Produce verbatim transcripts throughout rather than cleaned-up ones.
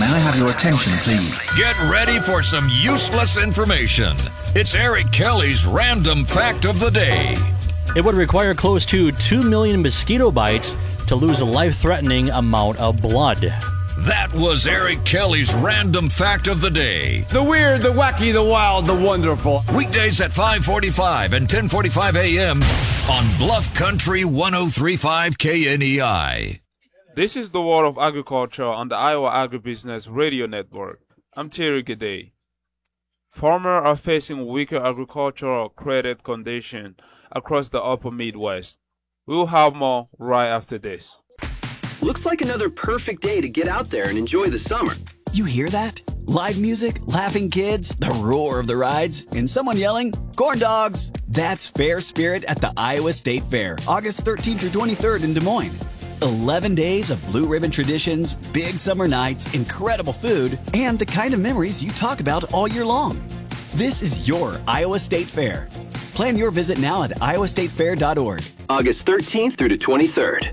May I have your attention, please? Get ready for some useless information. It's Eric Kelly's Random Fact of the Day. It would require close to two million mosquito bites to lose a life-threatening amount of blood. That was Eric Kelly's Random Fact of the Day. The weird, the wacky, the wild, the wonderful. Weekdays at five forty-five and ten forty-five a.m. on Bluff Country one oh three point five K N E I. This is the World of Agriculture on the Iowa Agribusiness Radio Network. I'm Terry Gade. Farmers are facing weaker agricultural credit conditions across the upper Midwest. We'll have more right after this. Looks like another perfect day to get out there and enjoy the summer. You hear that? Live music, laughing kids, the roar of the rides, and someone yelling, corn dogs! That's Fair Spirit at the Iowa State Fair, August thirteenth through twenty-third in Des Moines. eleven days of blue ribbon traditions, big summer nights, incredible food, and the kind of memories you talk about all year long. This is your Iowa State Fair. Plan your visit now at iowa state fair dot org. August thirteenth through the twenty-third.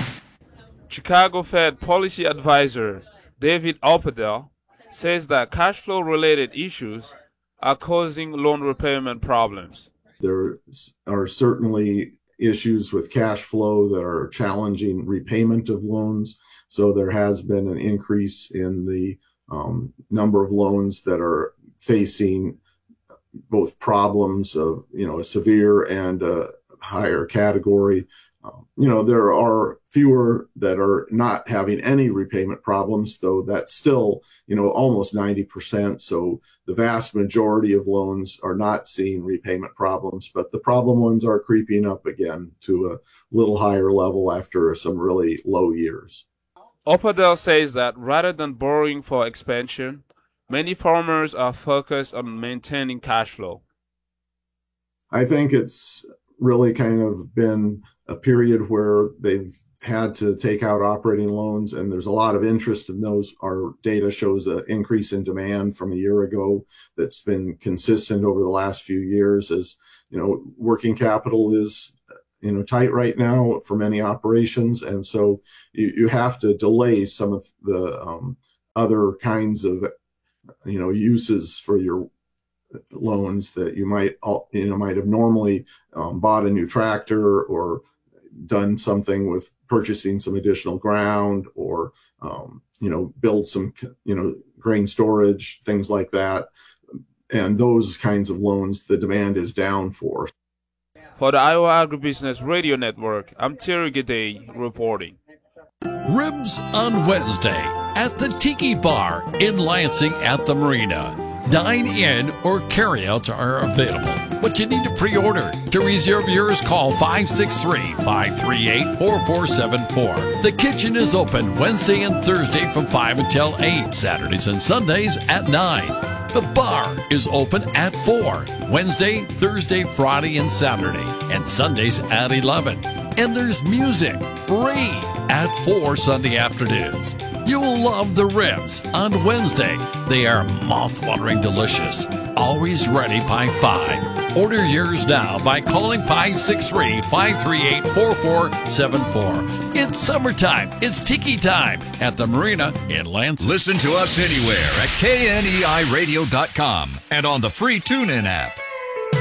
Chicago Fed Policy Advisor David Opedel says that cash flow related issues are causing loan repayment problems. There are certainly issues with cash flow that are challenging repayment of loans. So there has been an increase in the um, number of loans that are facing both problems of, you know, a severe and a higher category. Um, you know, there are fewer that are not having any repayment problems, though that's still, you know, almost ninety percent. So the vast majority of loans are not seeing repayment problems, but the problem ones are creeping up again to a little higher level after some really low years. Opedel says that rather than borrowing for expansion, many farmers are focused on maintaining cash flow. I think it's really kind of been a period where they've had to take out operating loans, and there's a lot of interest in those. Our data shows an increase in demand from a year ago that's been consistent over the last few years. As you know, working capital is, you know, tight right now for many operations, and so you, you have to delay some of the um, other kinds of, you know, uses for your loans that you might, you know, might have normally um, bought a new tractor or done something with purchasing some additional ground, or, um, you know, build some, you know, grain storage, things like that. And those kinds of loans, the demand is down for. For the Iowa Agribusiness Radio Network, I'm Terry Gade reporting. Ribs on Wednesday at the Tiki Bar in Lansing at the Marina. Dine in or carryouts are available, but you need to pre-order. To reserve yours, call five six three, five three eight, four four seven four. The kitchen is open Wednesday and Thursday from five until eight, Saturdays and Sundays at nine. The bar is open at four, Wednesday, Thursday, Friday, and Saturday, and Sundays at eleven. And there's music, free, at four Sunday afternoons. You'll love the ribs on Wednesday. They are mouth-watering delicious. Always ready by five. Order yours now by calling five six three, five three eight, four four seven four. It's summertime. It's tiki time at the Marina in Lansing. Listen to us anywhere at K N E I radio dot com and on the free TuneIn app.